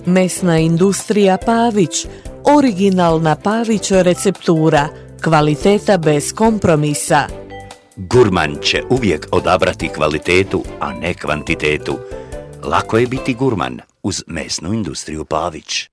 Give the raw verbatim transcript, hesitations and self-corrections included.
Mesna industrija Pavić, originalna Pavić receptura, kvaliteta bez kompromisa. Gurman će uvijek odabrati kvalitetu, a ne kvantitetu. Lako je biti gurman uz mesnu industriju Pavić.